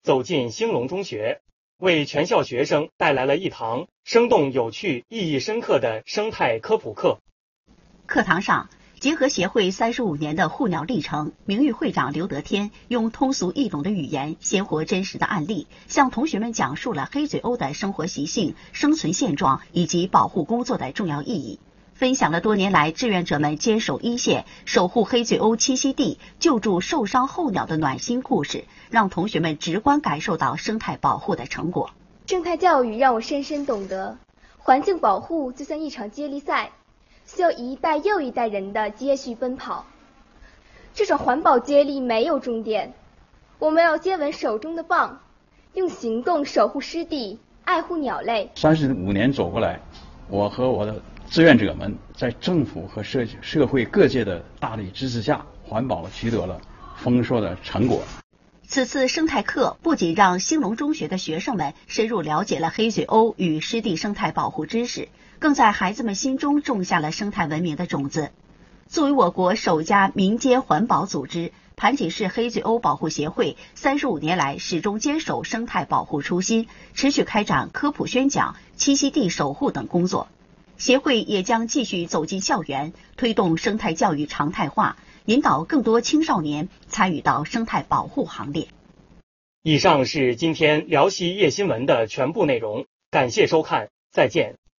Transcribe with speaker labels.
Speaker 1: 走进兴隆中学，为全校学生带来了一堂生动有趣、意义深刻的生态科普课。
Speaker 2: 课堂上，结合协会35年的护鸟历程，名誉会长刘德天用通俗易懂的语言、鲜活真实的案例，向同学们讲述了黑嘴鸥的生活习性、生存现状以及保护工作的重要意义，分享了多年来志愿者们坚守一线、守护黑嘴鸥栖息地、救助受伤候鸟的暖心故事，让同学们直观感受到生态保护的成果。
Speaker 3: 生态教育让我深深懂得，环境保护就像一场接力赛，需要一代又一代人的接续奔跑。这场环保接力没有终点，我们要接稳手中的棒，用行动守护湿地，爱护鸟类。
Speaker 4: 35年走过来，我和我的志愿者们在政府和社会各界的大力支持下，环保取得了丰硕的成果。
Speaker 2: 此次生态课不仅让兴隆中学的学生们深入了解了黑嘴鸥与湿地生态保护知识，更在孩子们心中种下了生态文明的种子。作为我国首家民间环保组织，盘锦市黑嘴鸥保护协会35年来始终坚守生态保护初心，持续开展科普宣讲、栖息地守护等工作。协会也将继续走进校园，推动生态教育常态化，引导更多青少年参与到生态保护行列。
Speaker 1: 以上是今天辽西夜新闻的全部内容，感谢收看，再见。